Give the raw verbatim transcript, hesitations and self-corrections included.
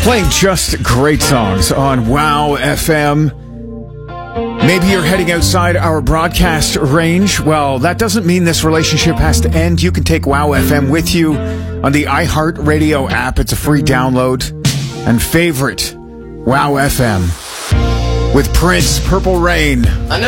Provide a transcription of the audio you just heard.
Playing just great songs on Wow F M. Maybe you're heading outside our broadcast range. Well, that doesn't mean this relationship has to end. You can take Wow F M with you on the iHeartRadio app. It's a free download. And favorite Wow F M with Prince, Purple Rain.